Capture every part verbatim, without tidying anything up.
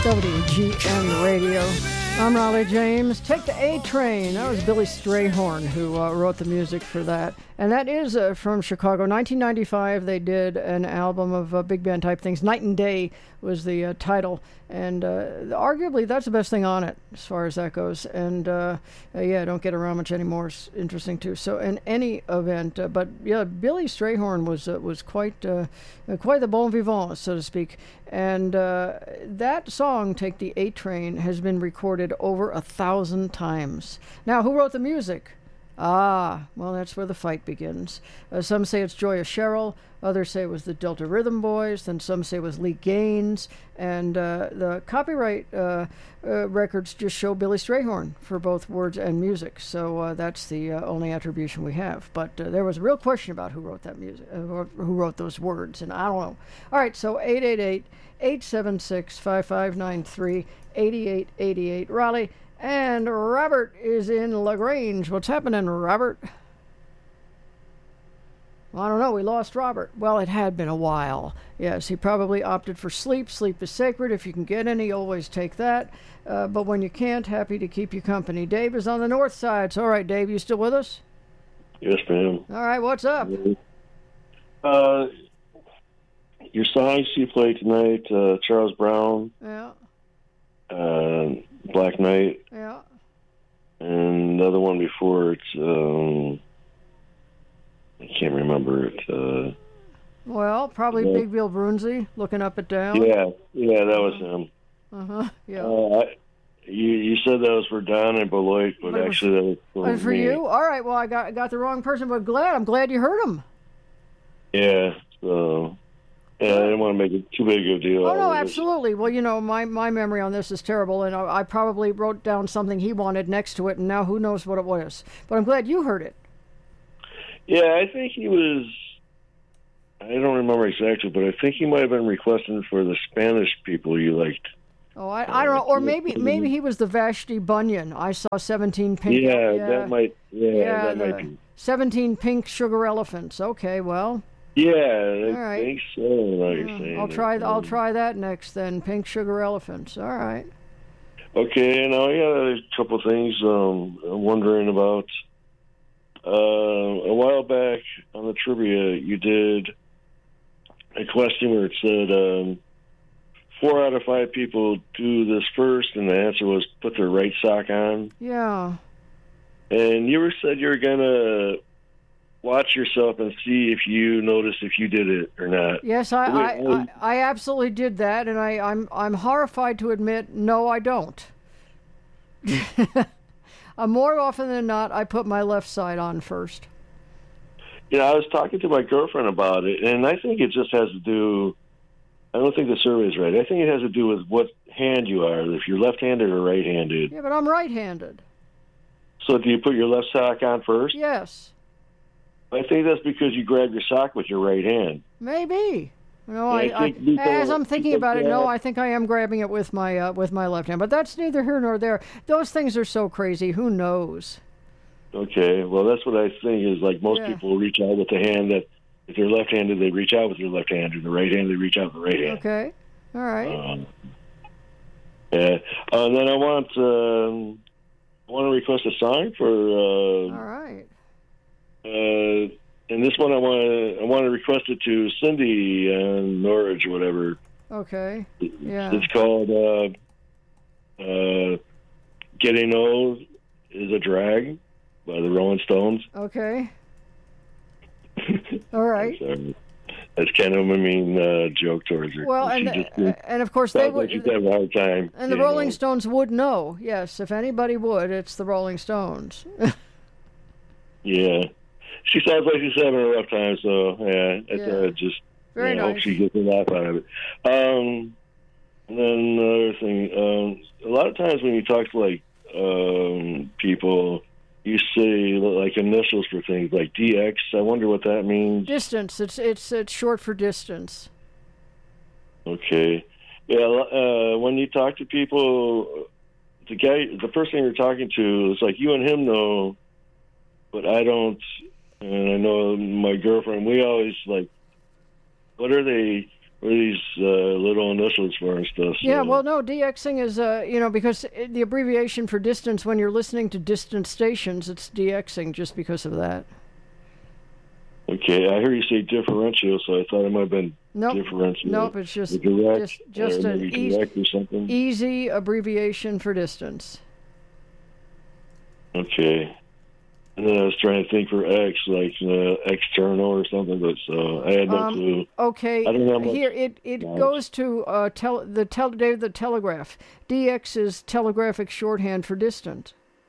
W G N Radio. I'm Raleigh James. Take the A Train. That was Billy Strayhorn who uh, wrote the music for that. And that is uh, from Chicago. nineteen ninety-five, they did an album of uh, big band type things. Night and Day was the uh, title. And uh, arguably, that's the best thing on it, as far as that goes. And uh, uh, yeah, don't get around much anymore. It's interesting, too. So, in any event, uh, but yeah, Billy Strayhorn was uh, was quite uh, uh, quite the bon vivant, so to speak. And uh, that song, Take the A Train, has been recorded over a thousand times. Now, who wrote the music? Ah, well, that's where the fight begins. Uh, some say it's Joya Sherrill, others say it was the Delta Rhythm Boys, then some say it was Lee Gaines, and uh, the copyright uh, uh, records just show Billy Strayhorn for both words and music, so uh, that's the uh, only attribution we have. But uh, there was a real question about who wrote that music, uh, or who wrote those words, and I don't know. All right, so eight eight eight, eight seven six, five five nine three, eight eight eight eight, Raleigh. And Robert is in LaGrange. What's happening, Robert? Well, I don't know. We lost Robert. Well, it had been a while. Yes, he probably opted for sleep. Sleep is sacred. If you can get any, always take that. Uh, but when you can't, happy to keep you company. Dave is on the north side. So, all right, Dave, you still with us? Yes, ma'am. All right, what's up? Uh, your songs you played tonight, uh, Charles Brown. Yeah. Uh, Black Knight. Yeah. And another one before it, um, I can't remember it. Uh, well, probably yeah. Big Bill Brunzi, Looking Up and Down. Yeah, yeah, that was him. Uh-huh, yeah. Uh, I, you, you said that was for Don and Beloit, but, but actually that was for, was for me. you? All right, well, I got, I got the wrong person, but glad. I'm glad you heard him. Yeah, so... Yeah, I didn't want to make it too big of a deal. Oh, no, absolutely. Well, you know, my, my memory on this is terrible, and I, I probably wrote down something he wanted next to it, and now who knows what it was. But I'm glad you heard it. Yeah, I think he was... I don't remember exactly, but I think he might have been requesting for the Spanish people you liked. Oh, I, I don't know. Or maybe maybe he was the Vashti Bunyan. I saw seventeen pink... Yeah, yeah. that might... Yeah, yeah that the might be. seventeen pink sugar elephants. Okay, well... Yeah, I All right. think so. What you're Uh, saying. I'll try. I'll try that next. Then pink sugar elephants. All right. Okay, and I got a couple things um, I'm wondering about. Uh, a while back on the trivia, you did a question where it said um, four out of five people do this first, and the answer was put their right sock on. Yeah. And you were said you were gonna watch yourself and see if you noticed if you did it or not. Yes, I, I, I, I absolutely did that, and I, I'm I'm horrified to admit, no, I don't. uh, more often than not, I put my left side on first. You know, I was talking to my girlfriend about it, and I think it just has to do, I don't think the survey is right. I think it has to do with what hand you are, if you're left-handed or right-handed. Yeah, but I'm right-handed. So do you put your left sock on first? Yes. I think that's because you grab your sock with your right hand. Maybe. No, I I, I, think people- as I'm thinking people about it, no, grab- I think I am grabbing it with my uh, with my left hand. But that's neither here nor there. Those things are so crazy. Who knows? Okay, well, that's what I think is like most Yeah. people reach out with the hand that if they're left-handed, they reach out with their left hand, and the right-handed, they reach out with the right hand. Okay. All right. Um, yeah. Uh, then I want um, I want to request a song for. Uh, All right. Uh, and this one I want to I want to request it to Cindy and Norwich or whatever. Okay. Yeah. It's called uh, uh, "Getting Old Is a Drag" by the Rolling Stones. Okay. All right. Sorry. That's kind of a mean uh, joke towards her. Well, She and just- uh, and of course they sounds would. like she's having a hard time. And the you Rolling know. Stones would know. Yes, if anybody would, it's the Rolling Stones. Yeah. She sounds like she's having a rough time, so yeah, I Yeah. uh, just Very you know, hope nice. she gets a laugh out of it. Um, and then another thing, um, a lot of times when you talk to like um, people, you say like initials for things like D X. I wonder what that means. Distance. It's it's it's short for distance. Okay. Yeah. Uh, when you talk to people, the guy, the person you're talking to, it's like you and him know, but I don't. And I know my girlfriend. We always like, what are they? what are these uh, little initials for and stuff. So. Yeah, well, no, DXing is, uh, you know, because the abbreviation for distance, when you're listening to distant stations, it's DXing just because of that. Okay, I heard you say differential, so I thought it might have been nope. differential. Nope, it's just direct, just, just an easy, easy abbreviation for distance. Okay. And then I was trying to think for X, like uh, external or something, but so I had no um, clue. Okay, I don't know here it, it goes to uh, tel- the tel- day of the telegraph. D X is telegraphic shorthand for distant.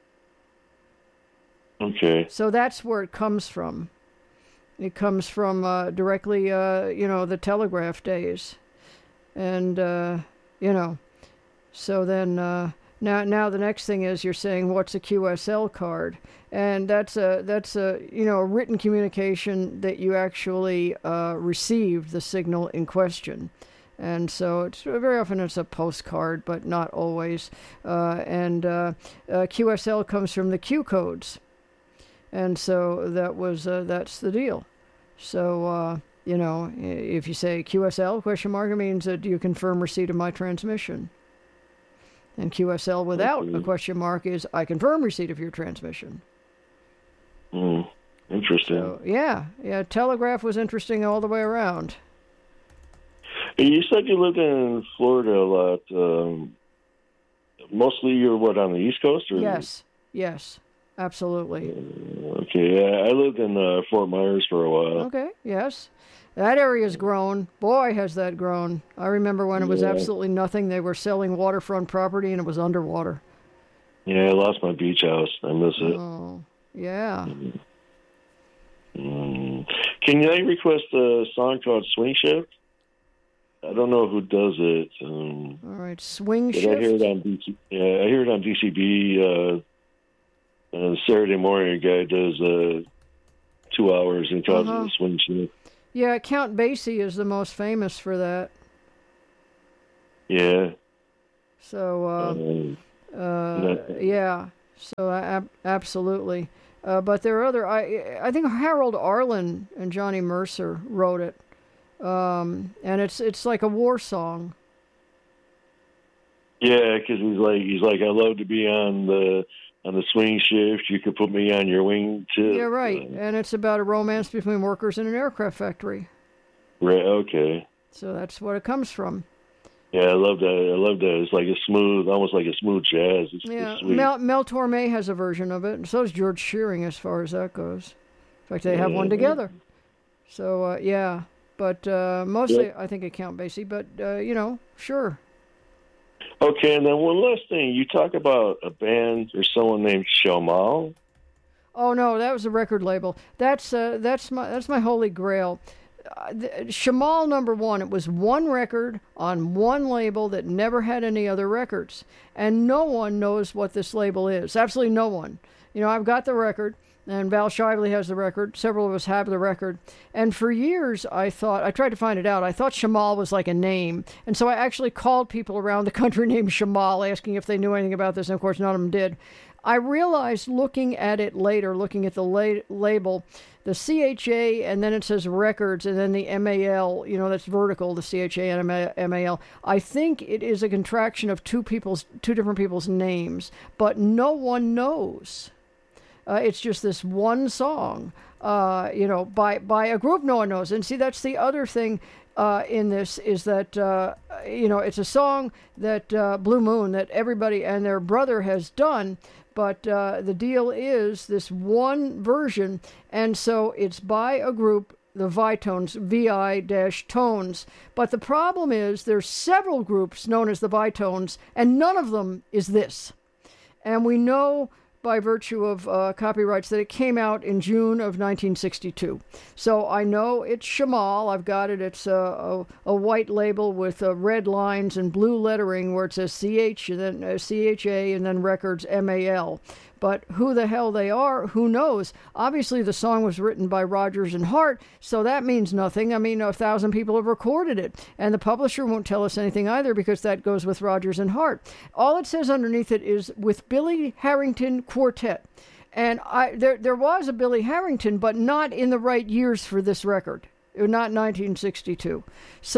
Okay. So that's where it comes from. It comes from uh, directly, uh, you know, the telegraph days, and uh, you know, so then uh, now now the next thing is you're saying what's a Q S L card, and that's a that's a you know a written communication that you actually uh, received the signal in question. And so it's very often it's a postcard, but not always. Uh, and uh, uh, Q S L comes from the Q codes. And so that was uh, that's the deal. So uh, you know, if you say Q S L question mark, it means that you confirm receipt of my transmission. And Q S L without a question mark is I confirm receipt of your transmission. Mm, interesting. So, yeah, yeah. Telegraph was interesting all the way around. You said you lived in Florida a lot. Um, mostly, you're what on the East Coast, or yes, yes. Absolutely. Okay, yeah, I lived in uh, Fort Myers for a while. Okay, yes. That area's grown. Boy, has that grown. I remember when it was yeah. absolutely nothing. They were selling waterfront property and it was underwater. Yeah, I lost my beach house. I miss it. Oh, yeah. Mm. Can I request a song called Swing Shift? I don't know who does it. Um, All right, Swing but Shift? I hear it on D C, yeah, I hear it on D C B. Uh, Uh, Saturday morning, a guy does uh, two hours and calls uh-huh. it a swing shift. Yeah, Count Basie is the most famous for that. Yeah. So, uh, um, uh, yeah. So, uh, absolutely. Uh, but there are other. I I think Harold Arlen and Johnny Mercer wrote it, um, and it's it's like a war song. Yeah, because he's like he's like I love to be on the. On the swing shift, you could put me on your wing too. Yeah, right. Uh, and it's about a romance between workers in an aircraft factory. Right. Okay. So that's what it comes from. Yeah, I love that. I love that. It's like a smooth, almost like a smooth jazz. It's, yeah. it's sweet. Mel, Mel Torme has a version of it, and so does George Shearing, as far as that goes. In fact, they have yeah. one together. So uh, yeah, but uh, mostly yep. I think it Count Basie. But uh, you know, sure. Okay, and then one last thing. You talk about a band or someone named Shamal. Oh no, that was a record label. That's uh, that's my that's my holy grail. Uh, Shamal number one. It was one record on one label that never had any other records, and no one knows what this label is. Absolutely no one. You know, I've got the record. And Val Shively has the record. Several of us have the record. And for years, I thought, I tried to find it out. I thought Shamal was like a name. And so I actually called people around the country named Shamal, asking if they knew anything about this. And of course, none of them did. I realized looking at it later, looking at the la- label, the C H A, and then it says records, and then the M A L, you know, that's vertical, the C H A and M A L. I think it is a contraction of two people's, two different people's names, but no one knows. Uh, it's just this one song, uh, you know, by by a group no one knows. And see, that's the other thing uh, in this is that, uh, you know, it's a song that uh, Blue Moon, that everybody and their brother has done. But uh, the deal is this one version. And so it's by a group, the Vitones, V I Tones. But the problem is there's several groups known as the Vitones, and none of them is this. And we know by virtue of uh, copyrights that it came out in June of nineteen sixty-two. So I know it's Shamal. I've got it. It's a, a, a white label with uh, red lines and blue lettering where it says C H and then uh, C H A and then records M A L. But who the hell they are, who knows? Obviously, the song was written by Rodgers and Hart, so that means nothing. I mean, a thousand people have recorded it, and the publisher won't tell us anything either because that goes with Rodgers and Hart. All it says underneath it is with Billy Harrington Quartet. And I there there was a Billy Harrington, but not in the right years for this record. Not nineteen sixty-two. So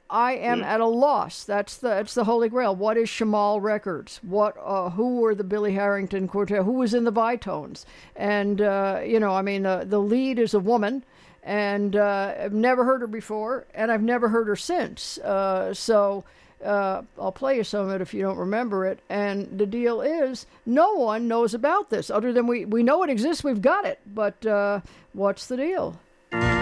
I am Yeah. at a loss. That's the that's the Holy Grail. What is Shamal Records? What uh, who were the Billy Harrington Quartet? Who was in the Vitones? And uh, you know, I mean, uh, the lead is a woman, and uh, I've never heard her before, and I've never heard her since. Uh, so. Uh, I'll play you some of it if you don't remember it. And the deal is, no one knows about this other than we, we know it exists, we've got it. But uh, what's the deal?